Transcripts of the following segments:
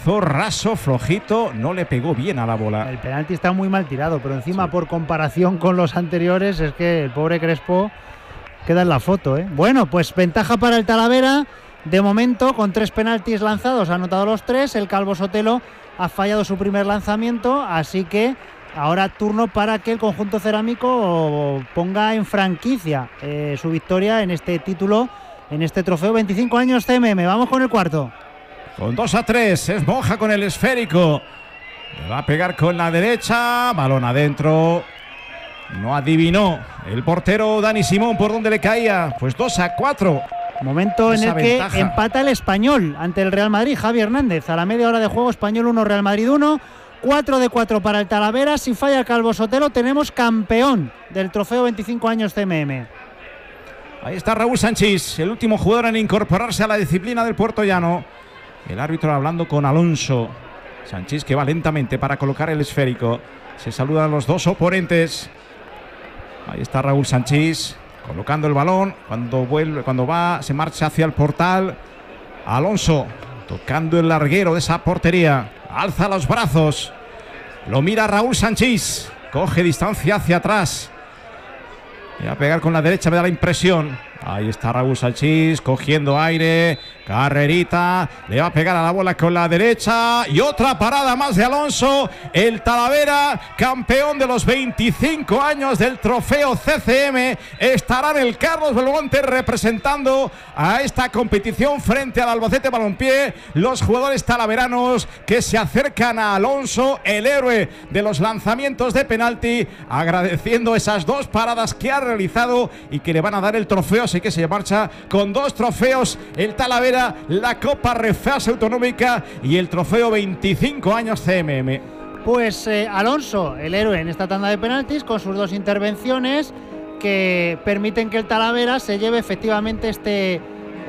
cabezazo raso, flojito, no le pegó bien a la bola. El penalti está muy mal tirado, pero encima por comparación con los anteriores es que el pobre Crespo queda en la foto, ¿eh? Bueno, pues ventaja para el Talavera. De momento, con 3 penaltis lanzados, ha anotado los 3. El Calvo Sotelo ha fallado su primer lanzamiento, así que ahora turno para que el conjunto cerámico ponga en franquicia su victoria en este título, en este trofeo 25 años CMM. Vamos con el cuarto. Con 2-3, es Moja con el esférico. Le va a pegar con la derecha, balón adentro. No adivinó el portero Dani Simón por dónde le caía. Pues 2-4. Momento en el que empata el Español ante el Real Madrid. Javi Hernández, a la media hora de juego, Español 1, Real Madrid 1. 4-4 para el Talavera. Si falla el Calvo Sotelo, tenemos campeón del trofeo 25 años CMM. Ahí está Raúl Sanchís, el último jugador en incorporarse a la disciplina del puertollano. El árbitro hablando con Alonso. Sanchís que va lentamente para colocar el esférico. Se saludan los dos oponentes. Ahí está Raúl Sanchís colocando el balón. Se marcha hacia el portal. Alonso tocando el larguero de esa portería. Alza los brazos. Lo mira Raúl Sanchís. Coge distancia hacia atrás. Va a pegar con la derecha, me da la impresión. Ahí está Raúl Sanchís cogiendo aire. Carrerita. Le va a pegar a la bola con la derecha. Y otra parada más de Alonso. El Talavera, campeón de los 25 años del trofeo CCM, estará en el Carlos Belmonte representando a esta competición frente al Albacete Balompié. Los jugadores talaveranos que se acercan a Alonso, el héroe de los lanzamientos de penalti, agradeciendo esas 2 paradas que ha realizado y que le van a dar el trofeo. Así que se marcha con 2 trofeos el Talavera, la Copa Refase Autonómica y el trofeo 25 años CMM. Pues Alonso, el héroe en esta tanda de penaltis, con sus 2 intervenciones que permiten que el Talavera se lleve efectivamente este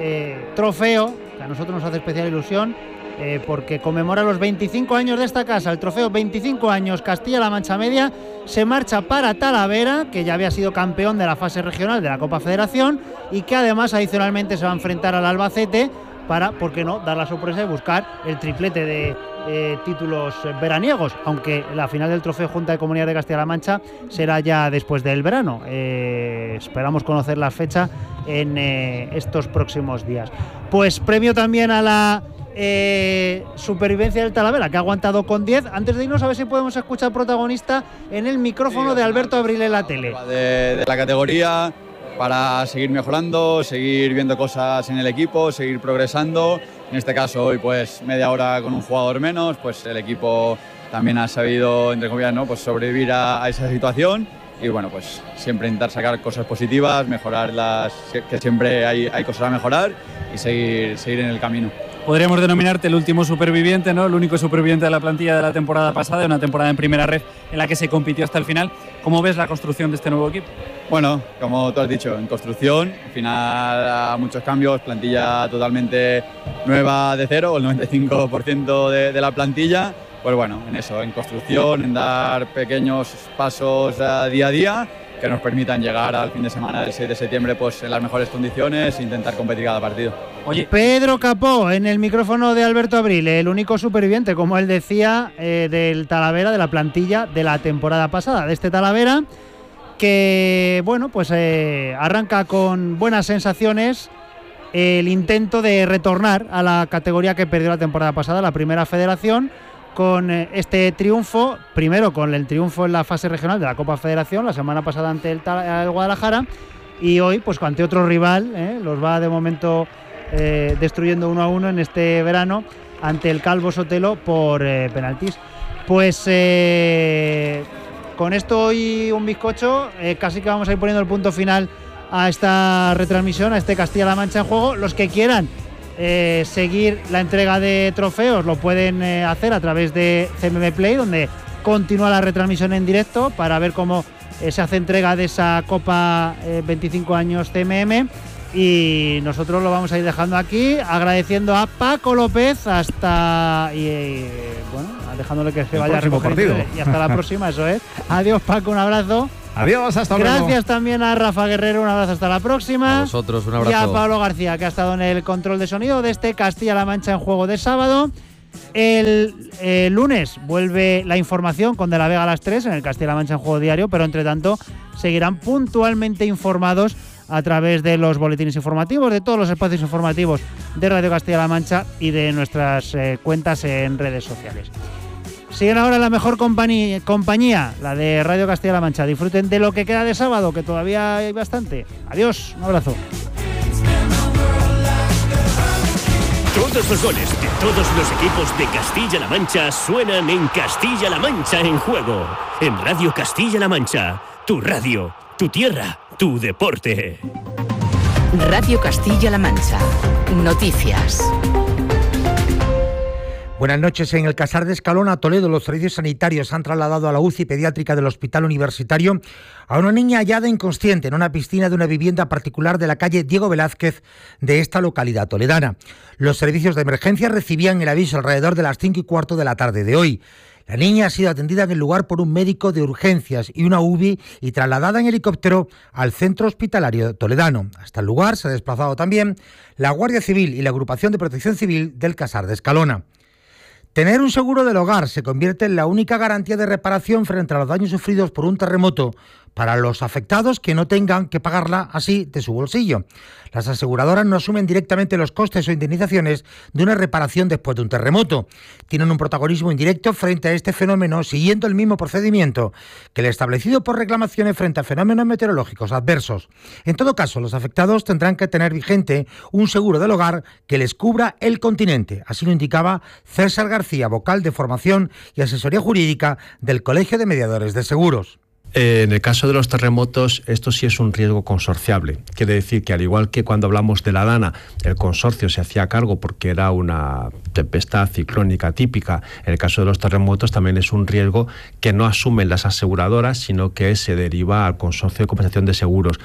trofeo, que a nosotros nos hace especial ilusión, porque conmemora los 25 años de esta casa. El trofeo 25 años Castilla-La Mancha Media se marcha para Talavera, que ya había sido campeón de la fase regional de la Copa Federación y que además adicionalmente se va a enfrentar al Albacete para, ¿por qué no?, dar la sorpresa y buscar el triplete de títulos veraniegos, aunque la final del trofeo Junta de Comunidades de Castilla-La Mancha será ya después del verano. Esperamos conocer la fecha en estos próximos días. Pues premio también a la supervivencia del Talavera, que ha aguantado con 10. Antes de irnos, a ver si podemos escuchar protagonista en el micrófono de Alberto Abril en la tele. De la categoría, para seguir mejorando, seguir viendo cosas en el equipo, seguir progresando. En este caso, hoy pues media hora con un jugador menos, pues el equipo también ha sabido, entre comillas, ¿no?, pues sobrevivir a esa situación. Y bueno, pues siempre intentar sacar cosas positivas, mejorarlas, que siempre hay cosas a mejorar y seguir en el camino. Podríamos denominarte el último superviviente, ¿no? El único superviviente de la plantilla de la temporada pasada, de una temporada en primera red en la que se compitió hasta el final. ¿Cómo ves la construcción de este nuevo equipo? Bueno, como tú has dicho, en construcción, al final muchos cambios, plantilla totalmente nueva de cero, el 95% de la plantilla. Pues bueno, en eso, en construcción, en dar pequeños pasos día a día que nos permitan llegar al fin de semana del 6 de septiembre pues en las mejores condiciones e intentar competir cada partido. Oye, Pedro Capó en el micrófono de Alberto Abril, el único superviviente, como él decía, del Talavera, de la plantilla de la temporada pasada, de este Talavera, que bueno, pues arranca con buenas sensaciones el intento de retornar a la categoría que perdió la temporada pasada, la Primera Federación, con este triunfo, primero con el triunfo en la fase regional de la Copa Federación, la semana pasada ante el Guadalajara, y hoy pues ante otro rival, los va de momento destruyendo 1-1 en este verano ante el Calvo Sotelo por penaltis. Pues con esto y un bizcocho, casi que vamos a ir poniendo el punto final a esta retransmisión, a este Castilla-La Mancha en juego. Los que quieran seguir la entrega de trofeos lo pueden hacer a través de CMM Play, donde continúa la retransmisión en directo para ver cómo se hace entrega de esa Copa 25 años CMM. Y nosotros lo vamos a ir dejando aquí, agradeciendo a Paco López bueno, dejándole que se vaya a recoger y hasta la próxima, eso es. Adiós, Paco, un abrazo. Adiós, hasta luego. Gracias también a Rafa Guerrero, un abrazo, hasta la próxima. A vosotros, un abrazo. Y a Pablo García, que ha estado en el control de sonido de este Castilla-La Mancha en juego de sábado. El lunes vuelve la información con De la Vega a las 3 en el Castilla-La Mancha en Juego Diario, pero entre tanto seguirán puntualmente informados a través de los boletines informativos, de todos los espacios informativos de Radio Castilla-La Mancha y de nuestras cuentas en redes sociales. Siguen ahora la mejor compañía, la de Radio Castilla-La Mancha. Disfruten de lo que queda de sábado, que todavía hay bastante. Adiós, un abrazo. Todos los goles de todos los equipos de Castilla-La Mancha suenan en Castilla-La Mancha en Juego. En Radio Castilla-La Mancha, tu radio, tu tierra, tu deporte. Radio Castilla-La Mancha. Noticias. Buenas noches. En el Casar de Escalona, Toledo, los servicios sanitarios han trasladado a la UCI pediátrica del Hospital Universitario a una niña hallada inconsciente en una piscina de una vivienda particular de la calle Diego Velázquez de esta localidad toledana. Los servicios de emergencia recibían el aviso alrededor de las 5:15 de la tarde de hoy. La niña ha sido atendida en el lugar por un médico de urgencias y una UBI y trasladada en helicóptero al centro hospitalario toledano. Hasta el lugar se ha desplazado también la Guardia Civil y la Agrupación de Protección Civil del Casar de Escalona. Tener un seguro del hogar se convierte en la única garantía de reparación frente a los daños sufridos por un terremoto para los afectados que no tengan que pagarla así de su bolsillo. Las aseguradoras no asumen directamente los costes o indemnizaciones de una reparación después de un terremoto. Tienen un protagonismo indirecto frente a este fenómeno siguiendo el mismo procedimiento que el establecido por reclamaciones frente a fenómenos meteorológicos adversos. En todo caso, los afectados tendrán que tener vigente un seguro del hogar que les cubra el continente. Así lo indicaba César García, vocal de formación y asesoría jurídica del Colegio de Mediadores de Seguros. En el caso de los terremotos, esto sí es un riesgo consorciable. Quiere decir que, al igual que cuando hablamos de la Dana, el consorcio se hacía cargo porque era una tempestad ciclónica típica. En el caso de los terremotos también es un riesgo que no asumen las aseguradoras, sino que se deriva al consorcio de compensación de seguros.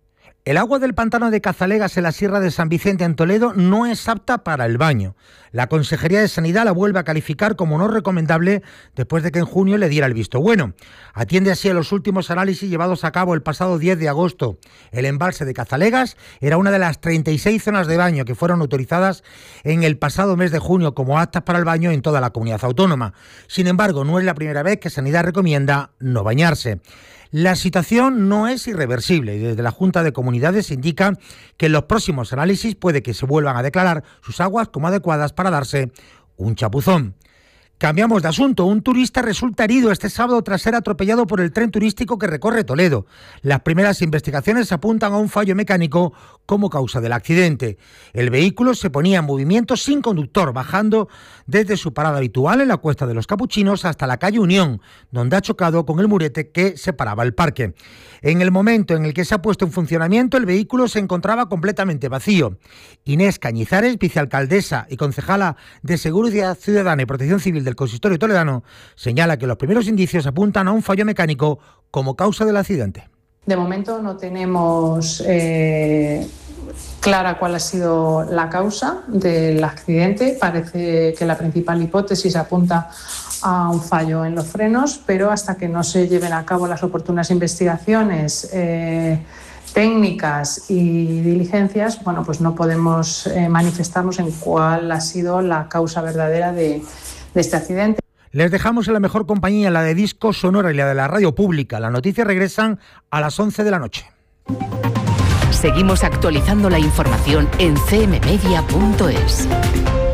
El agua del pantano de Cazalegas en la Sierra de San Vicente en Toledo no es apta para el baño. La Consejería de Sanidad la vuelve a calificar como no recomendable después de que en junio le diera el visto bueno. Atiende así a los últimos análisis llevados a cabo el pasado 10 de agosto. El embalse de Cazalegas era una de las 36 zonas de baño que fueron autorizadas en el pasado mes de junio como aptas para el baño en toda la comunidad autónoma. Sin embargo, no es la primera vez que Sanidad recomienda no bañarse. La situación no es irreversible y desde la Junta de Comunidades se indica que en los próximos análisis puede que se vuelvan a declarar sus aguas como adecuadas para darse un chapuzón. Cambiamos de asunto. Un turista resulta herido este sábado tras ser atropellado por el tren turístico que recorre Toledo. Las primeras investigaciones apuntan a un fallo mecánico como causa del accidente. El vehículo se ponía en movimiento sin conductor, bajando desde su parada habitual en la Cuesta de los Capuchinos hasta la calle Unión, donde ha chocado con el murete que separaba el parque. En el momento en el que se ha puesto en funcionamiento, el vehículo se encontraba completamente vacío. Inés Cañizares, vicealcaldesa y concejala de Seguridad Ciudadana y Protección Civil del Consistorio toledano, señala que los primeros indicios apuntan a un fallo mecánico como causa del accidente. De momento no tenemos clara cuál ha sido la causa del accidente. Parece que la principal hipótesis apunta a un fallo en los frenos, pero hasta que no se lleven a cabo las oportunas investigaciones técnicas y diligencias, pues no podemos manifestarnos en cuál ha sido la causa verdadera de este accidente. Les dejamos en la mejor compañía, la de Disco Sonora y la de la radio pública. Las noticias regresan a las 11 de la noche. Seguimos actualizando la información en cmmedia.es.